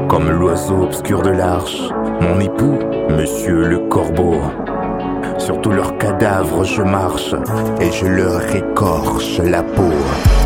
comme l'oiseau obscur de l'arche, mon époux, monsieur le corbeau. Sur tous leurs cadavres je marche et je leur écorche la peau.